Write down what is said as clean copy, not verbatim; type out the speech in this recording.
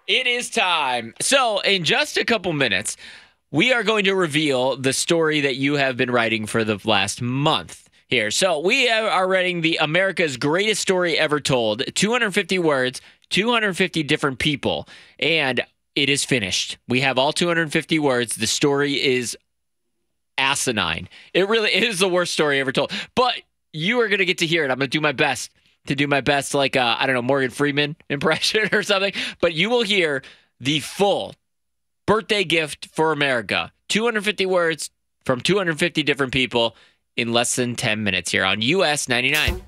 It is time. So, in just a couple minutes, we are going to reveal the story that you have been writing for the last month here. So, we are writing the America's Greatest Story Ever Told, 250 words, 250 different people, and it is finished. We have all 250 words. The story is asinine. It really is the worst story ever told. But you are going to get to hear it. I'm going to do my best like I don't know, Morgan Freeman impression or something. But you will hear the full birthday gift for America. 250 words from 250 different people in less than 10 minutes here on US 99.